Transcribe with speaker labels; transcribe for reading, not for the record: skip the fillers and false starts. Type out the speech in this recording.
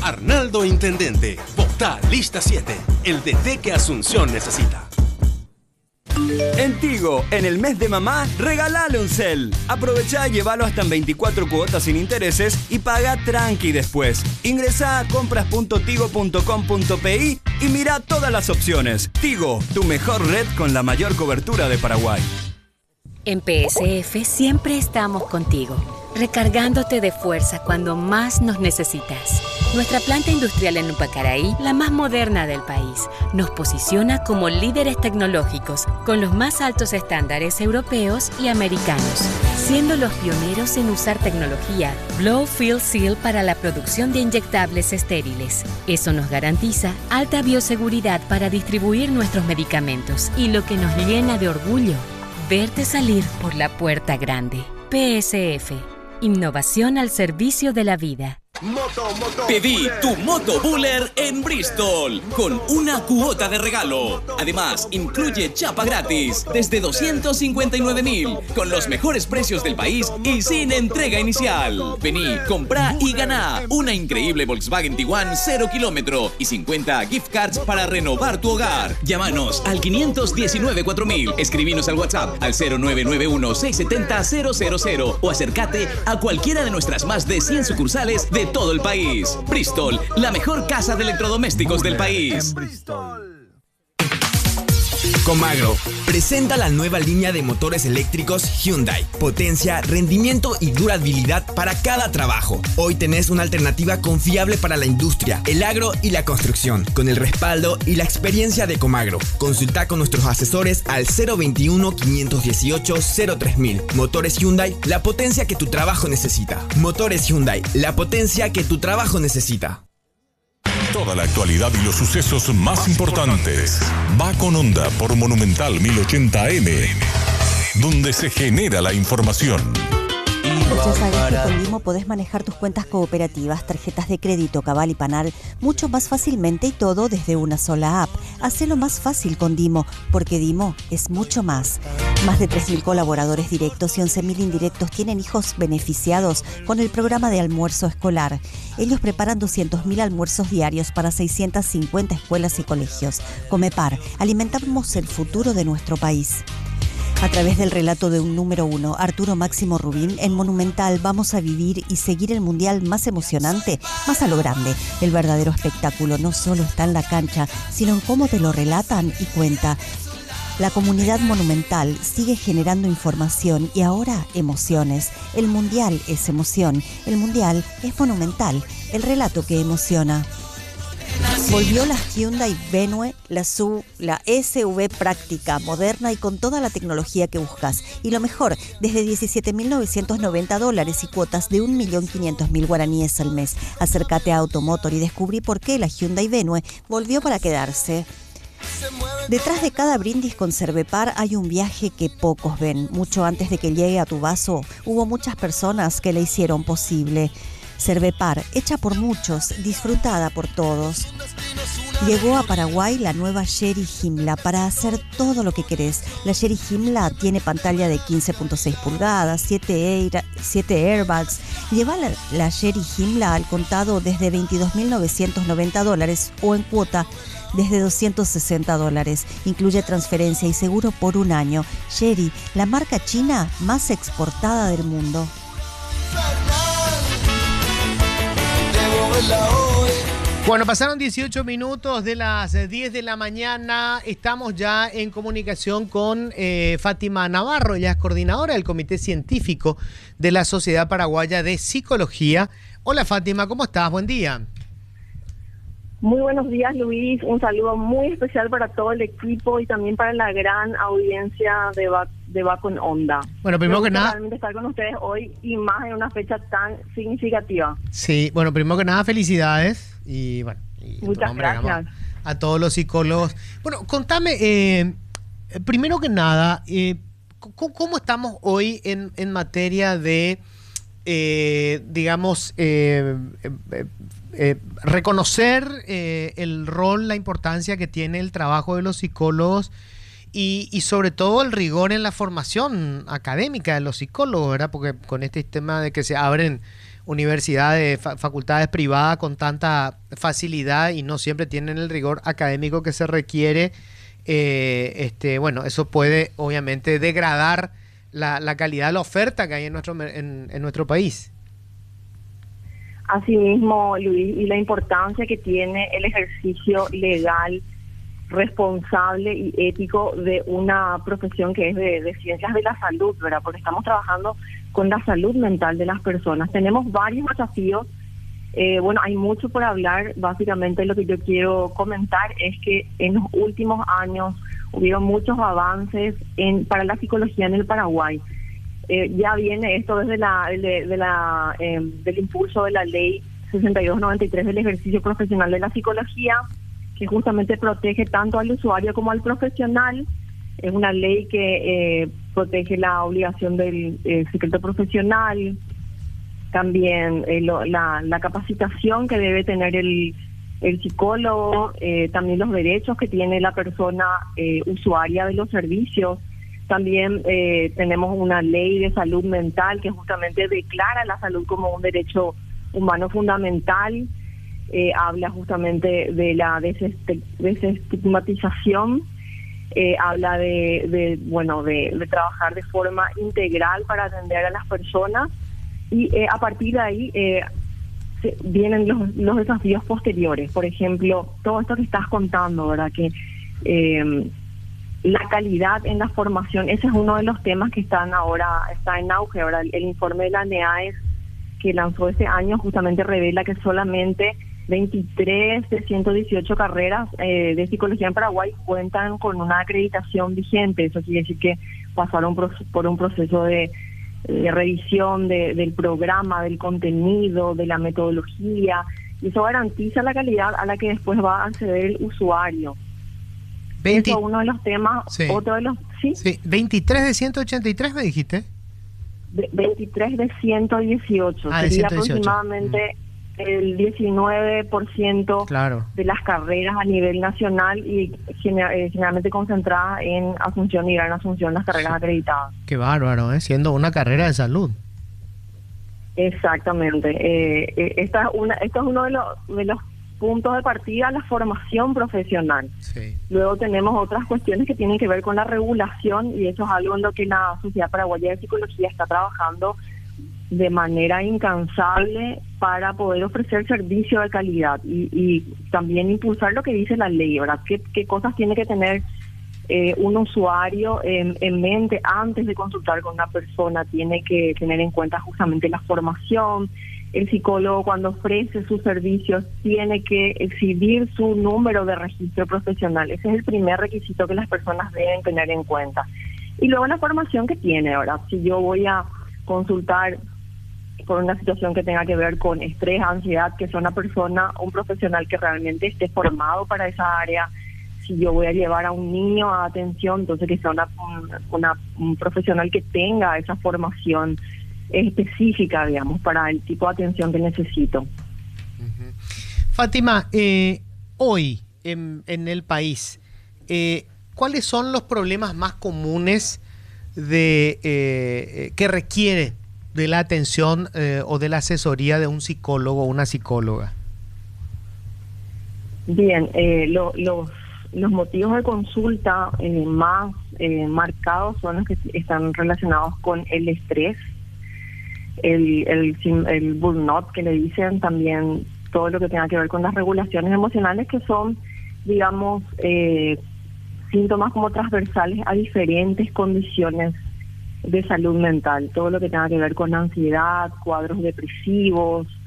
Speaker 1: Arnaldo Intendente, vota lista 7, el DT que Asunción necesita.
Speaker 2: En Tigo, en el mes de mamá, regalale un cel. Aprovechá y llévalo hasta en 24 cuotas sin intereses y paga tranqui después. Ingresá a compras.tigo.com.pi y mirá todas las opciones. Tigo, tu mejor red con la mayor cobertura de Paraguay.
Speaker 3: En PSF siempre estamos contigo, recargándote de fuerza cuando más nos necesitas. Nuestra planta industrial en Upacaraí, la más moderna del país, nos posiciona como líderes tecnológicos con los más altos estándares europeos y americanos, siendo los pioneros en usar tecnología Blow Fill Seal para la producción de inyectables estériles. Eso nos garantiza alta bioseguridad para distribuir nuestros medicamentos y lo que nos llena de orgullo, verte salir por la puerta grande. PSF. Innovación al servicio de la vida.
Speaker 4: Pedí tu Moto Buller en Bristol con una cuota de regalo. Además, incluye chapa gratis desde 259.000 con los mejores precios del país y sin entrega inicial. Vení, comprá y ganá una increíble Volkswagen Tiguan 0 kilómetro y 50 gift cards para renovar tu hogar. Llámanos al 519-4000, escribinos al WhatsApp al 0991-670-000 o acércate a cualquiera de nuestras más de 100 sucursales de todo el país. Bristol, la mejor casa de electrodomésticos del país.
Speaker 5: Comagro presenta la nueva línea de motores eléctricos Hyundai. Potencia, rendimiento y durabilidad para cada trabajo. Hoy tenés una alternativa confiable para la industria, el agro y la construcción, con el respaldo y la experiencia de Comagro. Consulta con nuestros asesores al 021-518-03000. Motores Hyundai, la potencia que tu trabajo necesita. Motores Hyundai, la potencia que tu trabajo necesita.
Speaker 6: Toda la actualidad y los sucesos más importantes. Va con Onda por Monumental 1080 AM, donde se genera la información.
Speaker 7: Ya sabes que con Dimo podés manejar tus cuentas cooperativas, tarjetas de crédito, Cabal y Panal mucho más fácilmente y todo desde una sola app. Hacelo más fácil con Dimo, porque Dimo es mucho más. Más de 3.000 colaboradores directos y 11.000 indirectos tienen hijos beneficiados con el programa de almuerzo escolar. Ellos preparan 200.000 almuerzos diarios para 650 escuelas y colegios. Comepar, alimentamos el futuro de nuestro país. A través del relato de un número uno, Arturo Máximo Rubín, en Monumental vamos a vivir y seguir el mundial más emocionante, más a lo grande. El verdadero espectáculo no solo está en la cancha, sino en cómo te lo relatan y cuenta. La comunidad Monumental sigue generando información y ahora emociones. El mundial es emoción, el mundial es Monumental, el relato que emociona. Volvió la Hyundai Venue, la SUV práctica, moderna y con toda la tecnología que buscas. Y lo mejor, desde $17.990 y cuotas de 1.500.000 guaraníes al mes. Acércate a Automotor y descubrí por qué la Hyundai Venue volvió para quedarse. Detrás de cada brindis con Cervepar hay un viaje que pocos ven. Mucho antes de que llegue a tu vaso, hubo muchas personas que le hicieron posible. Cervepar, hecha por muchos, disfrutada por todos. Llegó a Paraguay la nueva Sherry Himla para hacer todo lo que querés. La Sherry Himla tiene pantalla de 15.6 pulgadas, 7 airbags. Lleva la Sherry Himla al contado desde $22.990 o en cuota desde $260. Incluye transferencia y seguro por un año. Sherry, la marca china más exportada del mundo.
Speaker 8: Bueno, pasaron 18 minutos de las 10 de la mañana. Estamos ya en comunicación con Fátima Navarro. Ella es coordinadora del Comité Científico de la Sociedad Paraguaya de Psicología. Hola Fátima, ¿cómo estás? Buen día.
Speaker 9: Muy buenos días, Luis. Un saludo muy especial para todo el equipo y también para la gran audiencia de Va con Onda.
Speaker 8: Bueno, primero que nada,
Speaker 9: realmente estar con ustedes hoy y más en una fecha tan significativa.
Speaker 8: Sí, bueno, primero que nada, felicidades y bueno,
Speaker 9: muchas gracias
Speaker 8: a todos los psicólogos. Bueno, contame, primero que nada, ¿cómo estamos hoy en materia de, reconocer el rol, la importancia que tiene el trabajo de los psicólogos y sobre todo el rigor en la formación académica de los psicólogos, ¿verdad? Porque con este tema de que se abren universidades, facultades privadas con tanta facilidad y no siempre tienen el rigor académico que se requiere. Bueno, eso puede obviamente degradar la calidad de la oferta que hay en nuestro país.
Speaker 9: Asimismo, Luis, y la importancia que tiene el ejercicio legal, responsable y ético de una profesión que es de ciencias de la salud, ¿verdad? Porque estamos trabajando con la salud mental de las personas. Tenemos varios desafíos. Bueno, hay mucho por hablar. Básicamente lo que yo quiero comentar es que en los últimos años hubieron muchos avances para la psicología en el Paraguay. Ya viene esto desde del impulso de la ley 6293 del ejercicio profesional de la psicología, que justamente protege tanto al usuario como al profesional. Es una ley que protege la obligación del secreto profesional, también la capacitación que debe tener el psicólogo, también los derechos que tiene la persona usuaria de los servicios. También tenemos una ley de salud mental que justamente declara la salud como un derecho humano fundamental. Habla justamente de la desestigmatización, habla de trabajar de forma integral para atender a las personas, y a partir de ahí vienen los desafíos posteriores. Por ejemplo, todo esto que estás contando, ¿verdad? Que la calidad en la formación, ese es uno de los temas que está en auge. Ahora, el informe de la NEAES que lanzó este año justamente revela que solamente 23 de 118 carreras de psicología en Paraguay cuentan con una acreditación vigente. Eso quiere decir que pasaron por un proceso de revisión del programa, del contenido, de la metodología, y eso garantiza la calidad a la que después va a acceder el usuario. Eso es uno de los temas.
Speaker 8: Sí.
Speaker 9: Otro de los... ¿Sí?
Speaker 8: 23 de 183 me dijiste.
Speaker 9: 23 de 118.
Speaker 8: De
Speaker 9: Sería
Speaker 8: 118.
Speaker 9: Aproximadamente el 19%
Speaker 8: claro.
Speaker 9: de las carreras a nivel nacional, y generalmente concentradas en Asunción y Gran Asunción, las carreras acreditadas.
Speaker 8: Qué bárbaro, siendo una carrera de salud.
Speaker 9: Exactamente. Esto es uno de los puntos de partida, la formación profesional.
Speaker 8: Sí.
Speaker 9: Luego tenemos otras cuestiones que tienen que ver con la regulación, y eso es algo en lo que la Sociedad Paraguaya de Psicología está trabajando de manera incansable para poder ofrecer servicio de calidad y también impulsar lo que dice la ley, ¿verdad? ¿Qué cosas tiene que tener un usuario en mente antes de consultar con una persona? Tiene que tener en cuenta justamente la formación. El psicólogo, cuando ofrece sus servicios, tiene que exhibir su número de registro profesional. Ese es el primer requisito que las personas deben tener en cuenta. Y luego la formación que tiene, ¿verdad? Si yo voy a consultar por una situación que tenga que ver con estrés, ansiedad, que sea un profesional que realmente esté formado para esa área. Si yo voy a llevar a un niño a atención, entonces que sea un profesional que tenga esa formación específica, digamos, para el tipo de atención que necesito.
Speaker 8: Fátima, hoy en el país, ¿cuáles son los problemas más comunes que requiere de la atención o de la asesoría de un psicólogo o una psicóloga?
Speaker 9: Bien, los motivos de consulta más marcados son los que están relacionados con el estrés, el burnout que le dicen, también todo lo que tenga que ver con las regulaciones emocionales, que son, digamos, síntomas como transversales a diferentes condiciones de salud mental, todo lo que tenga que ver con ansiedad, cuadros depresivos,